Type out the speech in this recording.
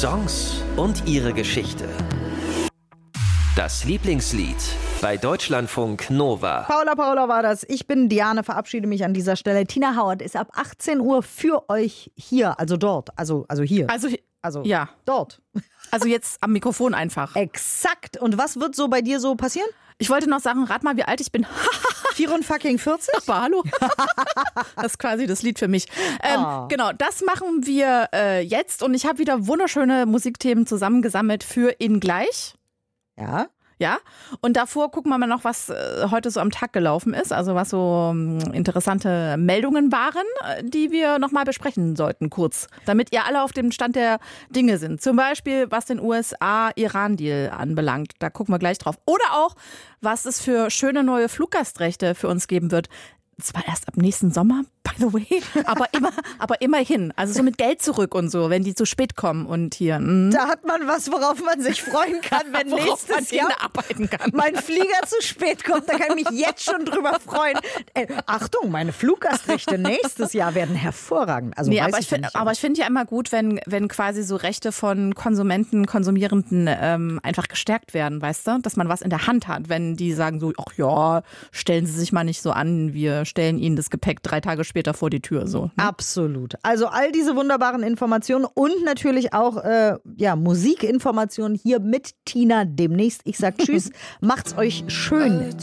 Songs und ihre Geschichte. Das Lieblingslied bei Deutschlandfunk Nova. Paula war das. Ich bin Diane, verabschiede mich an dieser Stelle. Tina Howard ist ab 18 Uhr für euch hier, also dort, also hier. Also ja. Dort. Also jetzt am Mikrofon einfach. Exakt. Und was wird so bei dir so passieren? Ich wollte noch sagen, rat mal, wie alt ich bin. 44? Aber hallo. Das ist quasi das Lied für mich. Genau, das machen wir jetzt. Und ich habe wieder wunderschöne Musikthemen zusammengesammelt für In Gleich. Ja. Ja, und davor gucken wir mal noch, was heute so am Tag gelaufen ist, also was so interessante Meldungen waren, die wir nochmal besprechen sollten, kurz, damit ihr alle auf dem Stand der Dinge sind. Zum Beispiel, was den USA-Iran-Deal anbelangt, da gucken wir gleich drauf. Oder auch, was es für schöne neue Fluggastrechte für uns geben wird. Zwar erst ab nächsten Sommer, by the way, aber immerhin. Also so mit Geld zurück und so, wenn die zu spät kommen und hier. Da hat man was, worauf man sich freuen kann, wenn nächstes Jahr arbeiten kann. Mein Flieger zu spät kommt. Da kann ich mich jetzt schon drüber freuen. Achtung, meine Fluggastrechte nächstes Jahr werden hervorragend. Also nee, aber ich finde ja immer gut, wenn quasi so Rechte von Konsumierenden einfach gestärkt werden, weißt du? Dass man was in der Hand hat, wenn die sagen so, ach ja, stellen Sie sich mal nicht so an, wir stellen Ihnen das Gepäck 3 Tage später vor die Tür. So, ne? Absolut. Also all diese wunderbaren Informationen und natürlich auch Musikinformationen hier mit Tina demnächst. Ich sag Tschüss, macht's euch schön.